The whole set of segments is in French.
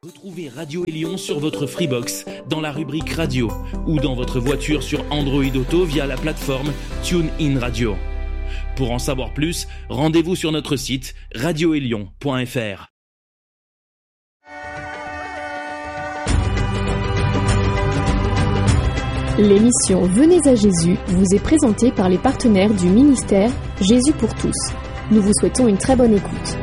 Retrouvez Radio Élion sur votre Freebox, dans la rubrique Radio, ou dans votre voiture sur Android Auto via la plateforme TuneIn Radio. Pour en savoir plus, rendez-vous sur notre site radioélion.fr. L'émission Venez à Jésus vous est présentée par les partenaires du ministère Jésus pour tous. Nous vous souhaitons une très bonne écoute.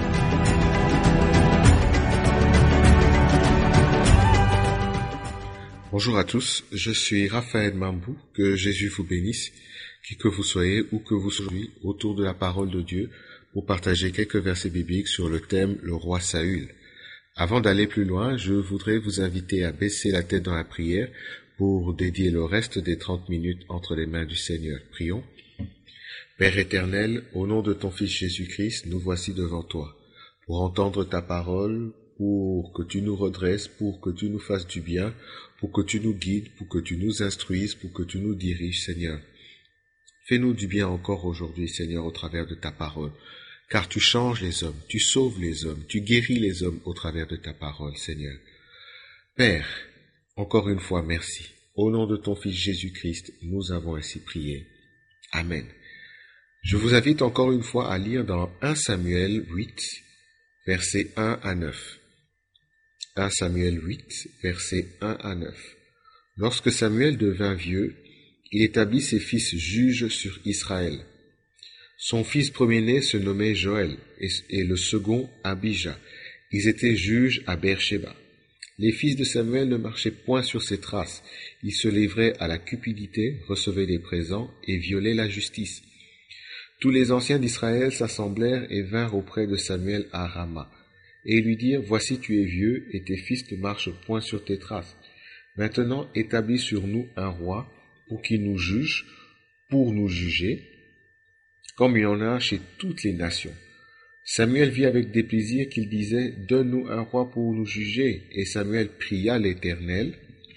Bonjour à tous, je suis Raphaël Mambou, que Jésus vous bénisse, qui que vous soyez, où que vous soyez, autour de la parole de Dieu, pour partager quelques versets bibliques sur le thème « Le roi Saül ». Avant d'aller plus loin, je voudrais vous inviter à baisser la tête dans la prière pour dédier le reste des 30 minutes entre les mains du Seigneur. Prions. Père éternel, au nom de ton Fils Jésus-Christ, nous voici devant toi, pour entendre ta parole, pour que tu nous redresses, pour que tu nous fasses du bien, pour que tu nous guides, pour que tu nous instruises, pour que tu nous diriges, Seigneur. Fais-nous du bien encore aujourd'hui, Seigneur, au travers de ta parole, car tu changes les hommes, tu sauves les hommes, tu guéris les hommes au travers de ta parole, Seigneur. Père, encore une fois, merci. Au nom de ton Fils Jésus-Christ, nous avons ainsi prié. Amen. Je vous invite encore une fois à lire dans 1 Samuel 8, versets 1 à 9. 1 Samuel 8, versets 1 à 9. Lorsque Samuel devint vieux, il établit ses fils juges sur Israël. Son fils premier-né se nommait Joël et le second Abijah. Ils étaient juges à Beersheba. Les fils de Samuel ne marchaient point sur ses traces. Ils se livraient à la cupidité, recevaient des présents et violaient la justice. Tous les anciens d'Israël s'assemblèrent et vinrent auprès de Samuel à Rama, et lui dirent, « Voici tu es vieux, et tes fils ne marchent point sur tes traces. Maintenant établis sur nous un roi, pour qu'il nous juge, pour nous juger, comme il y en a chez toutes les nations. » Samuel vit avec déplaisir qu'il disait, « Donne-nous un roi pour nous juger. » Et Samuel pria l'Éternel.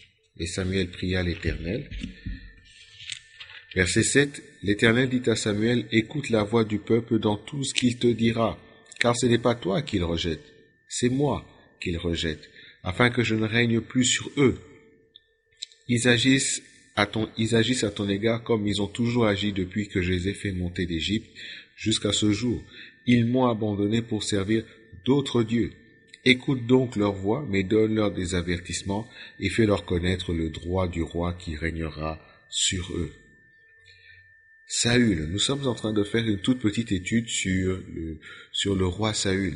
Verset 7, l'Éternel dit à Samuel, « Écoute la voix du peuple dans tout ce qu'il te dira, car ce n'est pas toi qu'il rejette, c'est moi qu'il rejette, afin que je ne règne plus sur eux. Ils agissent à ton égard comme ils ont toujours agi depuis que je les ai fait monter d'Égypte jusqu'à ce jour. Ils m'ont abandonné pour servir d'autres dieux. Écoute donc leur voix, mais donne-leur des avertissements et fais-leur connaître le droit du roi qui régnera sur eux. » Saül, nous sommes en train de faire une toute petite étude sur le roi Saül.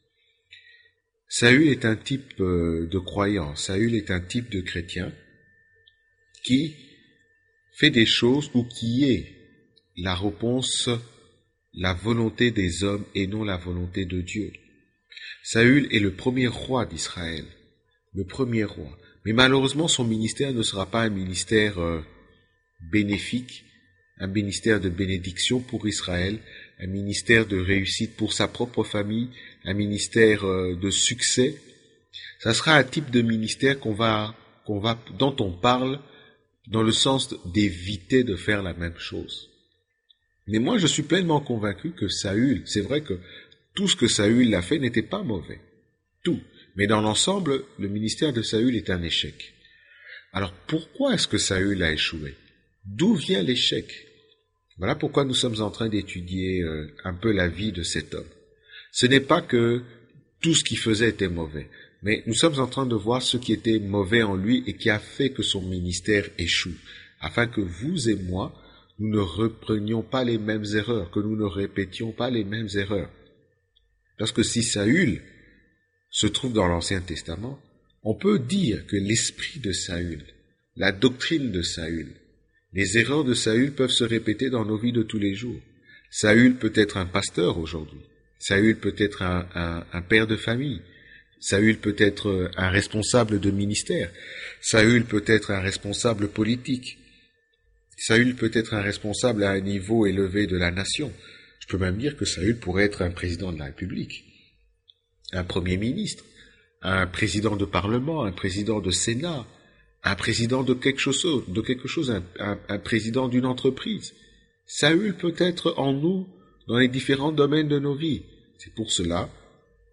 Saül est un type de croyant, Saül est un type de chrétien qui fait des choses ou qui est la réponse, la volonté des hommes et non la volonté de Dieu. Saül est le premier roi d'Israël, le premier roi. Mais malheureusement, son ministère ne sera pas un ministère bénéfique, un ministère de bénédiction pour Israël, un ministère de réussite pour sa propre famille, un ministère de succès. Ça sera un type de ministère dont on parle dans le sens d'éviter de faire la même chose. Mais moi, je suis pleinement convaincu que Saül, c'est vrai que tout ce que Saül a fait n'était pas mauvais. Tout. Mais dans l'ensemble, le ministère de Saül est un échec. Alors, pourquoi est-ce que Saül a échoué? D'où vient l'échec? Voilà pourquoi nous sommes en train d'étudier un peu la vie de cet homme. Ce n'est pas que tout ce qu'il faisait était mauvais, mais nous sommes en train de voir ce qui était mauvais en lui et qui a fait que son ministère échoue, afin que vous et moi, nous ne reprenions pas les mêmes erreurs, que nous ne répétions pas les mêmes erreurs. Parce que si Saül se trouve dans l'Ancien Testament, on peut dire que l'esprit de Saül, la doctrine de Saül, les erreurs de Saül peuvent se répéter dans nos vies de tous les jours. Saül peut être un pasteur aujourd'hui. Saül peut être un père de famille. Saül peut être un responsable de ministère. Saül peut être un responsable politique. Saül peut être un responsable à un niveau élevé de la nation. Je peux même dire que Saül pourrait être un président de la République, un premier ministre, un président de parlement, un président de Sénat, un président de quelque chose, un président d'une entreprise. Saül peut être en nous dans les différents domaines de nos vies. C'est pour cela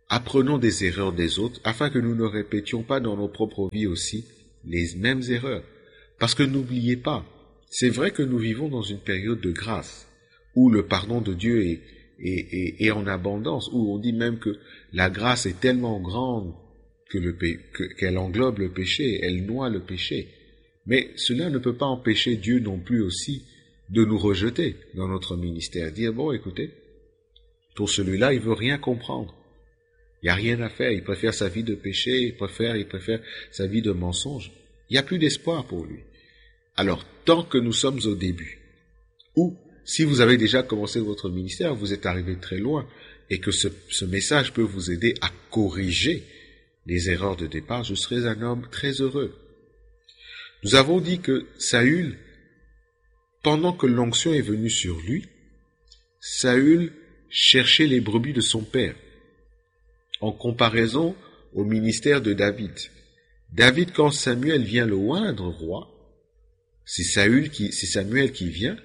apprenons des erreurs des autres afin que nous ne répétions pas dans nos propres vies aussi les mêmes erreurs. Parce que n'oubliez pas, c'est vrai que nous vivons dans une période de grâce, où le pardon de Dieu est en abondance, où on dit même que la grâce est tellement grande qu'elle englobe le péché, elle noie le péché. Mais cela ne peut pas empêcher Dieu non plus aussi de nous rejeter dans notre ministère. Dire, bon, écoutez, pour celui-là, il veut rien comprendre. Il n'y a rien à faire, il préfère sa vie de péché, il préfère sa vie de mensonge. Il n'y a plus d'espoir pour lui. Alors, tant que nous sommes au début, ou si vous avez déjà commencé votre ministère, vous êtes arrivé très loin, et que ce message peut vous aider à corriger les erreurs de départ, je serai un homme très heureux. Nous avons dit que Saül, pendant que l'onction est venue sur lui, Saül cherchait les brebis de son père, en comparaison au ministère de David. David, quand Samuel vient le oindre roi, c'est Samuel qui vient,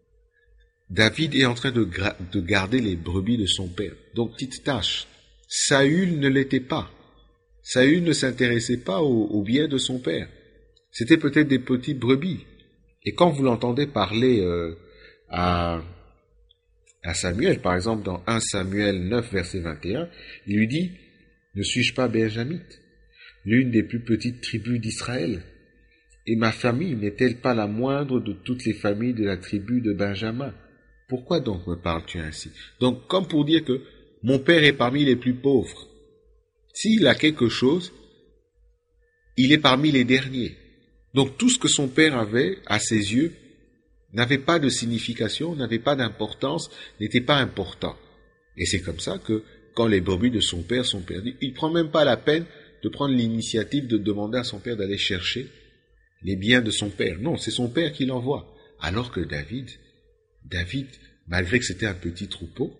David est en train de garder les brebis de son père. Donc, petite tâche. Saül ne l'était pas. Saül ne s'intéressait pas au bien de son père. C'était peut-être des petites brebis. Et quand vous l'entendez parler à Samuel, par exemple dans 1 Samuel 9, verset 21, il lui dit, « Ne suis-je pas benjamite, l'une des plus petites tribus d'Israël? Et ma famille n'est-elle pas la moindre de toutes les familles de la tribu de Benjamin? Pourquoi donc me parles-tu ainsi? » Donc, comme pour dire que mon père est parmi les plus pauvres. S'il a quelque chose, il est parmi les derniers. Donc, tout ce que son père avait, à ses yeux, n'avait pas de signification, n'avait pas d'importance, n'était pas important. Et c'est comme ça que, quand les brebis de son père sont perdues, il ne prend même pas la peine de prendre l'initiative de demander à son père d'aller chercher les biens de son père. Non, c'est son père qui l'envoie. Alors que David, malgré que c'était un petit troupeau,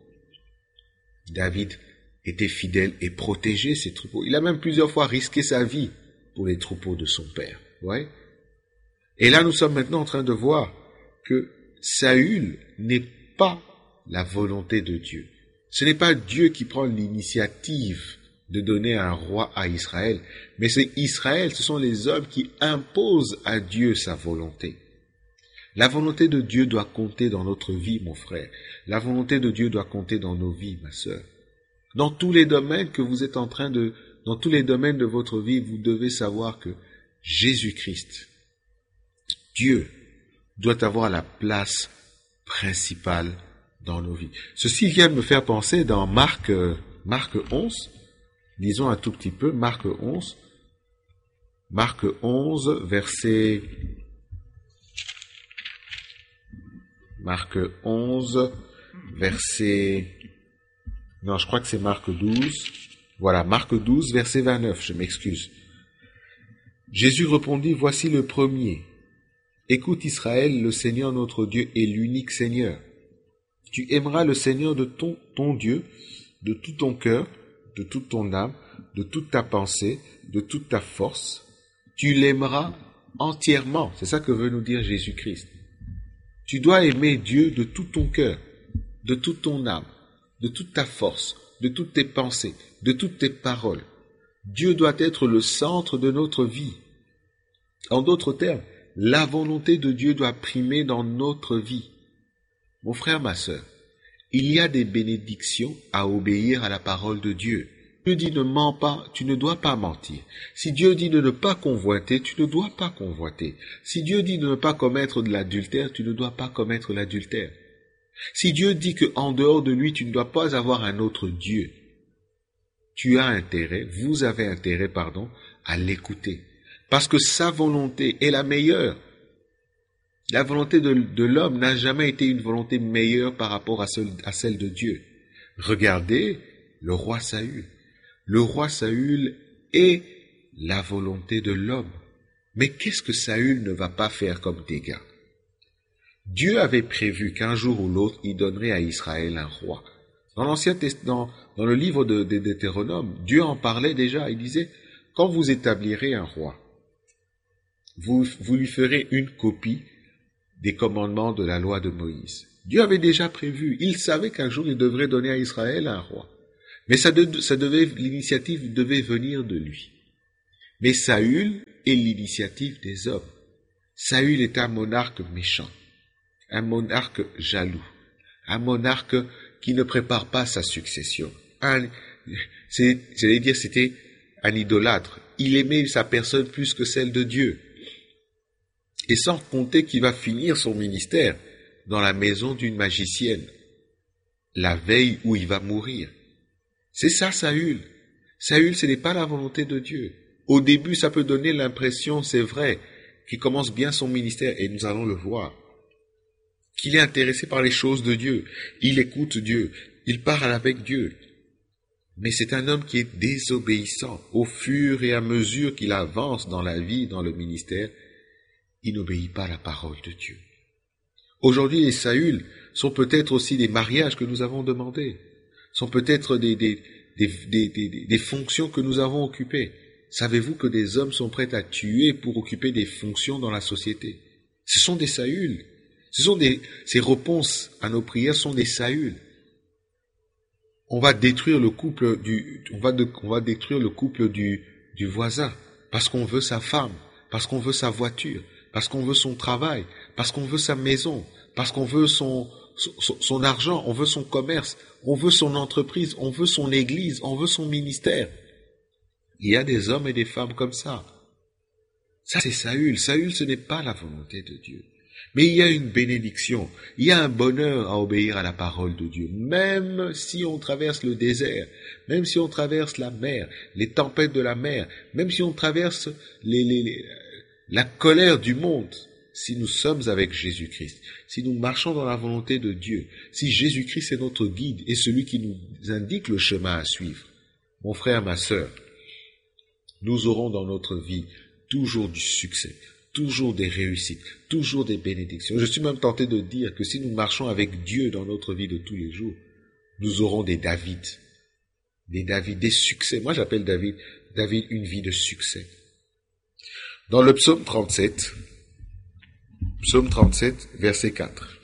David était fidèle et protégeait ses troupeaux. Il a même plusieurs fois risqué sa vie pour les troupeaux de son père. Ouais. Et là, nous sommes maintenant en train de voir que Saül n'est pas la volonté de Dieu. Ce n'est pas Dieu qui prend l'initiative de donner un roi à Israël, mais c'est Israël, ce sont les hommes qui imposent à Dieu sa volonté. La volonté de Dieu doit compter dans notre vie, mon frère. La volonté de Dieu doit compter dans nos vies, ma sœur. Dans tous les domaines que vous êtes dans tous les domaines de votre vie, vous devez savoir que Jésus-Christ, Dieu, doit avoir la place principale dans nos vies. Ceci vient de me faire penser dans Marc 11, lisons un tout petit peu, Marc 11, verset 12. Voilà, Marc 12, verset 29, je m'excuse. Jésus répondit, « Voici le premier. Écoute Israël, le Seigneur notre Dieu est l'unique Seigneur. Tu aimeras le Seigneur de ton Dieu, de tout ton cœur, de toute ton âme, de toute ta pensée, de toute ta force. Tu l'aimeras entièrement. » C'est ça que veut nous dire Jésus-Christ. Tu dois aimer Dieu de tout ton cœur, de toute ton âme, de toute ta force, de toutes tes pensées, de toutes tes paroles. Dieu doit être le centre de notre vie. En d'autres termes, la volonté de Dieu doit primer dans notre vie. Mon frère, ma sœur, il y a des bénédictions à obéir à la parole de Dieu. Dieu dit ne mens pas, tu ne dois pas mentir. Si Dieu dit de ne pas convoiter, tu ne dois pas convoiter. Si Dieu dit de ne pas commettre de l'adultère, tu ne dois pas commettre l'adultère. Si Dieu dit qu'en dehors de lui, tu ne dois pas avoir un autre Dieu, vous avez intérêt, à l'écouter. Parce que sa volonté est la meilleure. La volonté de l'homme n'a jamais été une volonté meilleure par rapport à celle de Dieu. Regardez le roi Saül. Le roi Saül est la volonté de l'homme. Mais qu'est-ce que Saül ne va pas faire comme dégâts? Dieu avait prévu qu'un jour ou l'autre, il donnerait à Israël un roi. Dans l'Ancien Testament, dans le livre de Deutéronome, Dieu en parlait déjà. Il disait, quand vous établirez un roi, vous lui ferez une copie des commandements de la loi de Moïse. Dieu avait déjà prévu. Il savait qu'un jour, il devrait donner à Israël un roi. Mais l'initiative devait venir de lui. Mais Saül est l'initiative des hommes. Saül est un monarque méchant, un monarque jaloux, un monarque qui ne prépare pas sa succession. C'était un idolâtre. Il aimait sa personne plus que celle de Dieu. Et sans compter qu'il va finir son ministère dans la maison d'une magicienne, la veille où il va mourir. C'est ça, Saül. Saül, ce n'est pas la volonté de Dieu. Au début, ça peut donner l'impression, c'est vrai, qu'il commence bien son ministère, et nous allons le voir, qu'il est intéressé par les choses de Dieu. Il écoute Dieu, il parle avec Dieu. Mais c'est un homme qui est désobéissant. Au fur et à mesure qu'il avance dans la vie, dans le ministère, il n'obéit pas à la parole de Dieu. Aujourd'hui, les Saül sont peut-être aussi des mariages que nous avons demandés, sont peut-être des fonctions que nous avons occupées. Savez-vous que des hommes sont prêts à tuer pour occuper des fonctions dans la société? Ce sont des Saül. Ces réponses à nos prières sont des Saül. On va détruire le couple du voisin parce qu'on veut sa femme, parce qu'on veut sa voiture, parce qu'on veut son travail, parce qu'on veut sa maison, parce qu'on veut son argent, on veut son commerce, on veut son entreprise, on veut son église, on veut son ministère. Il y a des hommes et des femmes comme ça. Ça, c'est Saül. Saül, ce n'est pas la volonté de Dieu. Mais il y a une bénédiction, il y a un bonheur à obéir à la parole de Dieu, même si on traverse le désert, même si on traverse la mer, les tempêtes de la mer, même si on traverse la colère du monde. Si nous sommes avec Jésus-Christ, si nous marchons dans la volonté de Dieu, si Jésus-Christ est notre guide et celui qui nous indique le chemin à suivre, mon frère, ma sœur, nous aurons dans notre vie toujours du succès, toujours des réussites, toujours des bénédictions. Je suis même tenté de dire que si nous marchons avec Dieu dans notre vie de tous les jours, nous aurons des David, des succès. Moi, j'appelle David une vie de succès. Dans le psaume 37, verset 4.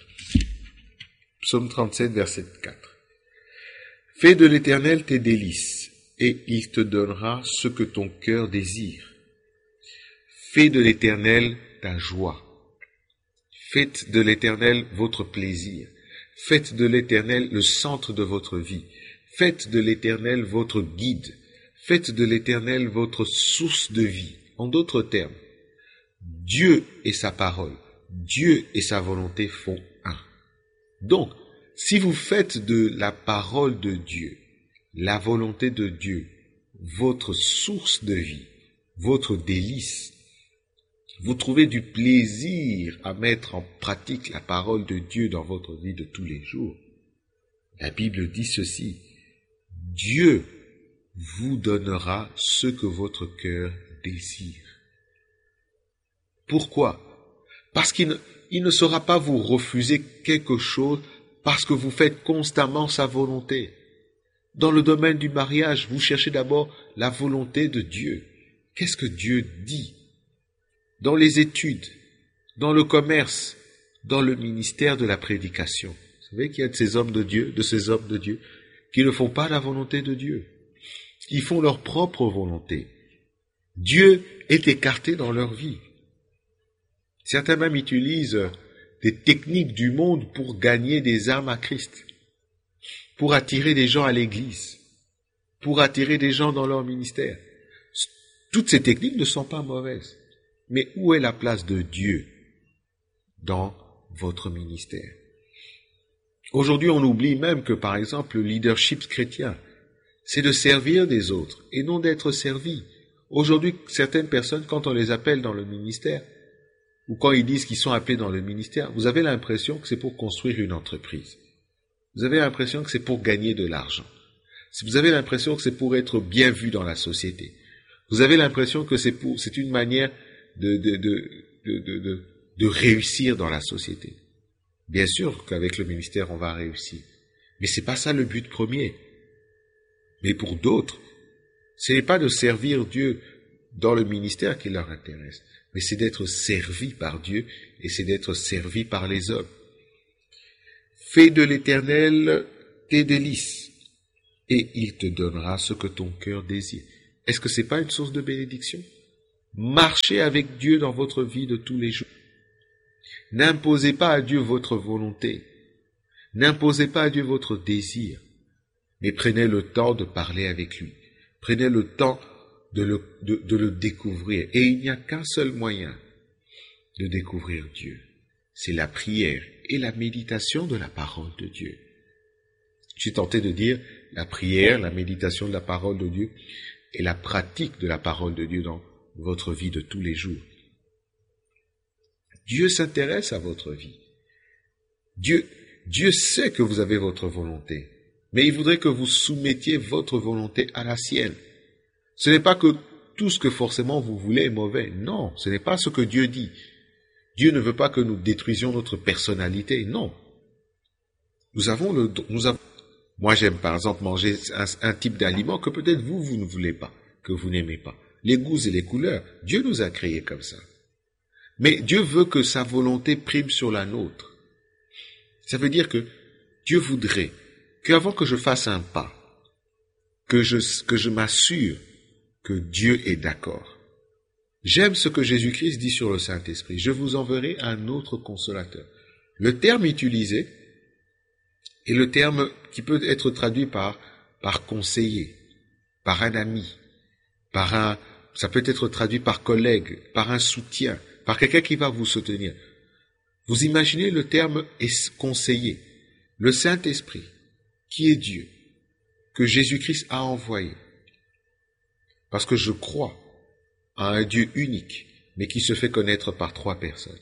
Psaume 37, verset 4. Fais de l'Éternel tes délices, et il te donnera ce que ton cœur désire. Faites de l'Éternel ta joie. Faites de l'Éternel votre plaisir. Faites de l'Éternel le centre de votre vie. Faites de l'Éternel votre guide. Faites de l'Éternel votre source de vie. En d'autres termes, Dieu et sa parole, Dieu et sa volonté font un. Donc, si vous faites de la parole de Dieu, la volonté de Dieu, votre source de vie, votre délice, vous trouvez du plaisir à mettre en pratique la parole de Dieu dans votre vie de tous les jours. La Bible dit ceci, Dieu vous donnera ce que votre cœur désire. Pourquoi? Parce qu'il ne saura pas vous refuser quelque chose parce que vous faites constamment sa volonté. Dans le domaine du mariage, vous cherchez d'abord la volonté de Dieu. Qu'est-ce que Dieu dit? Dans les études, dans le commerce, dans le ministère de la prédication. Vous savez qu'il y a de ces hommes de Dieu, qui ne font pas la volonté de Dieu. Ils font leur propre volonté. Dieu est écarté dans leur vie. Certains même utilisent des techniques du monde pour gagner des âmes à Christ, pour attirer des gens à l'église, pour attirer des gens dans leur ministère. Toutes ces techniques ne sont pas mauvaises. Mais où est la place de Dieu dans votre ministère? Aujourd'hui, on oublie même que, par exemple, le leadership chrétien, c'est de servir des autres et non d'être servi. Aujourd'hui, certaines personnes, quand on les appelle dans le ministère, ou quand ils disent qu'ils sont appelés dans le ministère, vous avez l'impression que c'est pour construire une entreprise. Vous avez l'impression que c'est pour gagner de l'argent. Vous avez l'impression que c'est pour être bien vu dans la société. Vous avez l'impression que c'est une manière de réussir dans la société. Bien sûr qu'avec le ministère, on va réussir. Mais c'est pas ça le but premier. Mais pour d'autres, ce n'est pas de servir Dieu dans le ministère qui leur intéresse, mais c'est d'être servi par Dieu et c'est d'être servi par les hommes. Fais de l'Éternel tes délices. et il te donnera ce que ton cœur désire. Est-ce que c'est pas une source de bénédiction? Marchez avec Dieu dans votre vie de tous les jours. N'imposez pas à Dieu votre volonté. N'imposez pas à Dieu votre désir. Mais prenez le temps de parler avec lui. Prenez le temps de le découvrir. Et il n'y a qu'un seul moyen de découvrir Dieu. C'est la prière et la méditation de la parole de Dieu. Je suis tenté de dire la prière, la méditation de la parole de Dieu et la pratique de la parole de Dieu dans votre vie de tous les jours. Dieu s'intéresse à votre vie. Dieu sait que vous avez votre volonté, mais il voudrait que vous soumettiez votre volonté à la sienne. Ce n'est pas que tout ce que forcément vous voulez est mauvais. Non, ce n'est pas ce que Dieu dit. Dieu ne veut pas que nous détruisions notre personnalité. Non. Moi, j'aime par exemple manger un type d'aliment que peut-être vous ne voulez pas, que vous n'aimez pas. Les goûts et les couleurs, Dieu nous a créés comme ça. Mais Dieu veut que sa volonté prime sur la nôtre. Ça veut dire que Dieu voudrait qu'avant que je fasse un pas, que je m'assure que Dieu est d'accord. J'aime ce que Jésus-Christ dit sur le Saint-Esprit. Je vous enverrai un autre consolateur. Le terme utilisé est le terme qui peut être traduit par conseiller, par un ami, ça peut être traduit par collègue, par un soutien, par quelqu'un qui va vous soutenir. Vous imaginez le terme conseiller. Le Saint-Esprit, qui est Dieu, que Jésus-Christ a envoyé. Parce que je crois à un Dieu unique, mais qui se fait connaître par 3 personnes.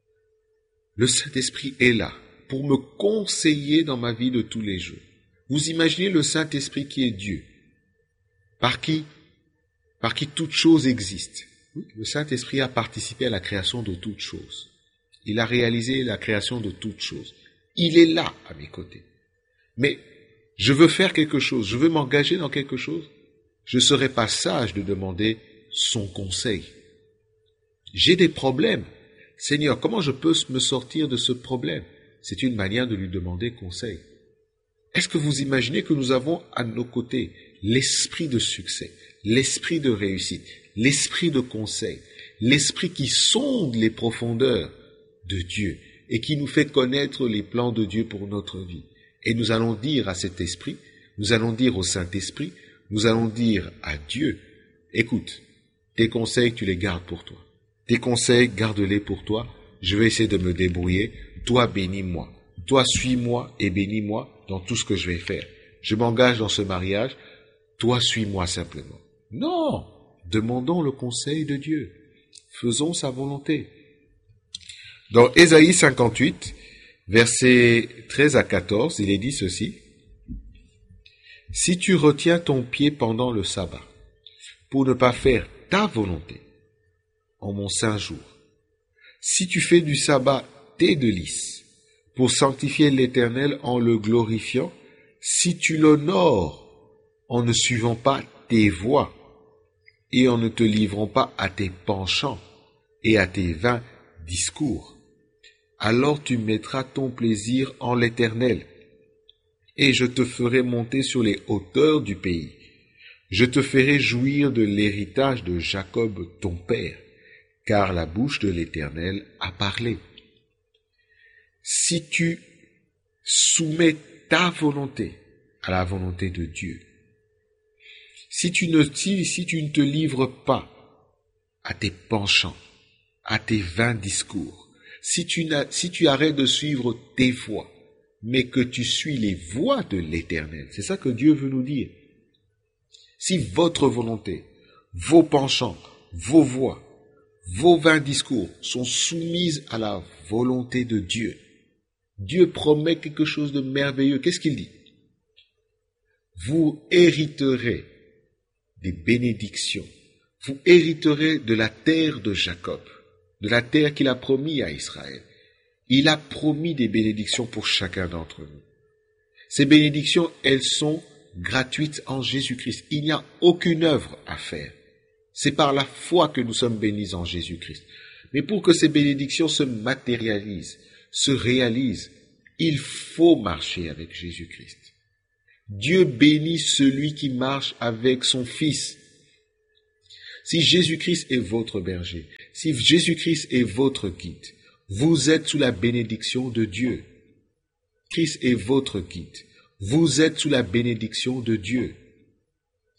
Le Saint-Esprit est là pour me conseiller dans ma vie de tous les jours. Vous imaginez le Saint-Esprit qui est Dieu, par qui toute chose existe. Le Saint-Esprit a participé à la création de toutes choses. Il a réalisé la création de toutes choses. Il est là à mes côtés. Mais je veux faire quelque chose, je veux m'engager dans quelque chose. Je ne serais pas sage de demander son conseil. J'ai des problèmes. Seigneur, comment je peux me sortir de ce problème? C'est une manière de lui demander conseil. Est-ce que vous imaginez que nous avons à nos côtés l'esprit de succès, l'esprit de réussite, l'esprit de conseil, l'esprit qui sonde les profondeurs de Dieu et qui nous fait connaître les plans de Dieu pour notre vie. Et nous allons dire à cet esprit, nous allons dire au Saint-Esprit, nous allons dire à Dieu, écoute, tes conseils, tu les gardes pour toi. Tes conseils, garde-les pour toi. Je vais essayer de me débrouiller. Toi, bénis-moi. Toi, suis-moi et bénis-moi dans tout ce que je vais faire. Je m'engage dans ce mariage. Toi, suis-moi simplement. Non! Demandons le conseil de Dieu. Faisons sa volonté. Dans Ésaïe 58, versets 13 à 14, il est dit ceci. « Si tu retiens ton pied pendant le sabbat, pour ne pas faire ta volonté en mon saint jour, si tu fais du sabbat tes délices, pour sanctifier l'Éternel en le glorifiant, si tu l'honores en ne suivant pas tes voies et en ne te livrant pas à tes penchants et à tes vains discours, alors tu mettras ton plaisir en l'Éternel, et je te ferai monter sur les hauteurs du pays. Je te ferai jouir de l'héritage de Jacob ton père, car la bouche de l'Éternel a parlé. Si tu soumets ta volonté à la volonté de Dieu, si tu ne te livres pas à tes penchants, à tes vains discours, si tu arrêtes de suivre tes voies, mais que tu suis les voies de l'Éternel, c'est ça que Dieu veut nous dire. Si votre volonté, vos penchants, vos voies, vos vains discours sont soumises à la volonté de Dieu, Dieu promet quelque chose de merveilleux. Qu'est-ce qu'il dit? Vous hériterez des bénédictions. Vous hériterez de la terre de Jacob, de la terre qu'il a promis à Israël. Il a promis des bénédictions pour chacun d'entre nous. Ces bénédictions, elles sont gratuites en Jésus-Christ. Il n'y a aucune œuvre à faire. C'est par la foi que nous sommes bénis en Jésus-Christ. Mais pour que ces bénédictions se matérialisent, se réalisent, il faut marcher avec Jésus-Christ. Dieu bénit celui qui marche avec son Fils. Si Jésus-Christ est votre berger, si Jésus-Christ est votre guide, vous êtes sous la bénédiction de Dieu. Christ est votre guide. Vous êtes sous la bénédiction de Dieu.